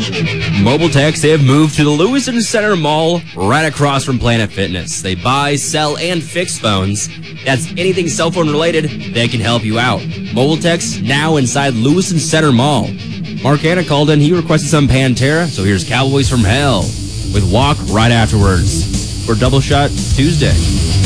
Mobile Techs, they have moved to the Lewiston Center Mall right across from Planet Fitness. They buy, sell, and fix phones. That's anything cell phone related, they can help you out. Mobile Techs now inside Lewiston Center Mall. Mark Anna called in. He requested some Pantera, so here's Cowboys from Hell with Walk right afterwards for Double Shot Tuesday.